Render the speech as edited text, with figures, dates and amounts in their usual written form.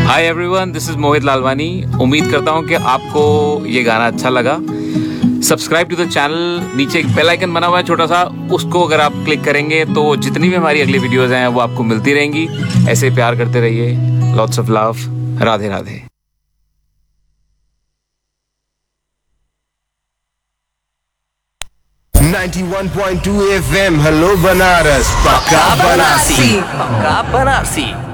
Hi everyone, this is Mohit Lalwani. उम्मीद करता हूँ कि आपको ये गाना अच्छा लगा। सब्सक्राइब टू द चैनल, नीचे एक बेल आइकन बना हुआ है छोटा सा, उसको अगर आप क्लिक करेंगे तो जितनी भी हमारी अगली वीडियोस हैं वो आपको मिलती रहेंगी। ऐसे प्यार करते रहिए। Lots of love. Radhe Radhe. 91.2 FM, hello Banaras, पक्का बनारसी। पक्का बनारसी।